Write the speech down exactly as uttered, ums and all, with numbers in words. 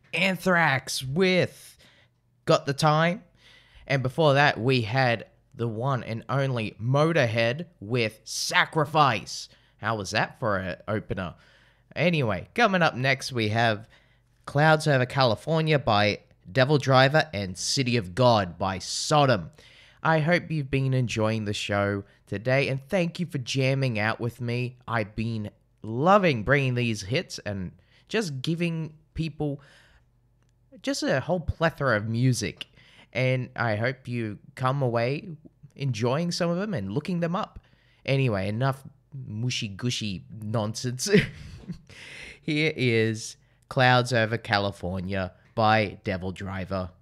Anthrax with Got the Time. And before that, we had the one and only Motorhead with Sacrifice. How was that for an opener? Anyway, coming up next, we have Clouds Over California by Devil Driver and City of God by Sodom. I hope you've been enjoying the show today, and thank you for jamming out with me. I've been loving bringing these hits and just giving people just a whole plethora of music. And I hope you come away enjoying some of them and looking them up. Anyway, enough mushy gushy nonsense. Here is Clouds Over California by Devil Driver.